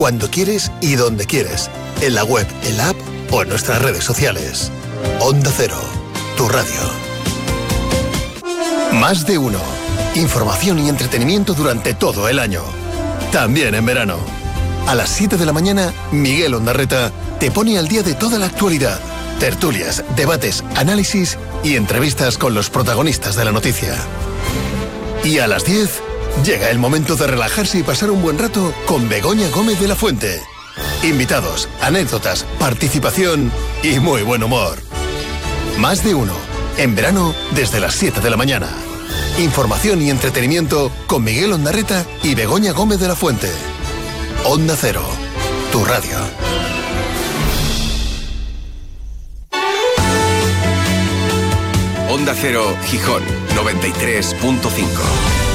cuando quieres y donde quieres. En la web, en la app o en nuestras redes sociales. Onda Cero, tu radio. Más de uno. Información y entretenimiento durante todo el año. También en verano. A las 7 de la mañana, Miguel Ondarreta te pone al día de toda la actualidad. Tertulias, debates, análisis y entrevistas con los protagonistas de la noticia. Y a las 10, llega el momento de relajarse y pasar un buen rato con Begoña Gómez de la Fuente. Invitados, anécdotas, participación y muy buen humor. Más de uno. En verano, desde las 7 de la mañana. Información y entretenimiento con Miguel Ondarreta y Begoña Gómez de la Fuente. Onda Cero, tu radio. Onda Cero, Gijón, 93.5.